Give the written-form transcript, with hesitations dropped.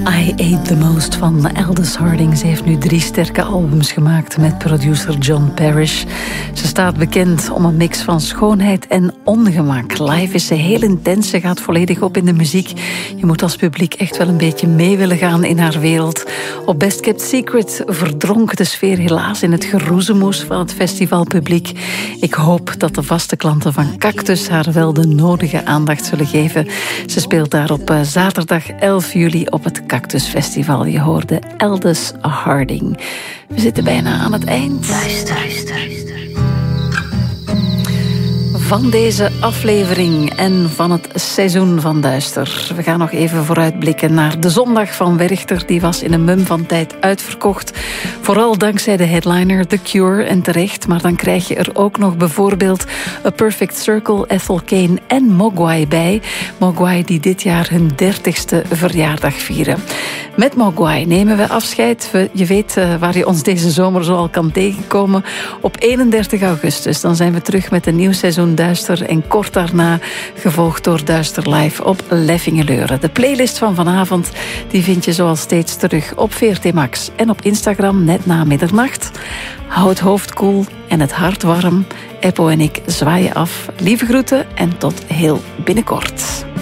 I Ate the Most van Aldous Harding. Ze heeft nu 3 sterke albums gemaakt met producer John Parrish. Ze staat bekend om een mix van schoonheid en ongemak. Live is ze heel intens, ze gaat volledig op in de muziek. Je moet als publiek echt wel een beetje mee willen gaan in haar wereld. Op Best Kept Secret verdronk de sfeer helaas in het geroezemoes van het festivalpubliek. Ik hoop dat de vaste klanten van Cactus haar wel de nodige aandacht zullen geven. Ze speelt daar op zaterdag 11 juli op het Cactus Festival. Je hoorde Aldous Harding. We zitten bijna aan het eind. Van deze aflevering en van het seizoen van Duister. We gaan nog even vooruitblikken naar de zondag van Werchter. Die was in een mum van tijd uitverkocht. Vooral dankzij de headliner The Cure en terecht. Maar dan krijg je er ook nog bijvoorbeeld A Perfect Circle, Ethel Cain en Mogwai bij. Mogwai die dit jaar hun 30ste verjaardag vieren. Met Mogwai nemen we afscheid. Je weet waar je ons deze zomer zoal kan tegenkomen. Op 31 augustus dan zijn we terug met een nieuw seizoen Duister. En kort daarna gevolgd door Duister Live op Leffingeleuren. De playlist van vanavond die vind je zoals steeds terug op VRT Max. En op Instagram net na middernacht. Hou het hoofd koel en het hart warm. Eppo en ik zwaaien af. Lieve groeten en tot heel binnenkort.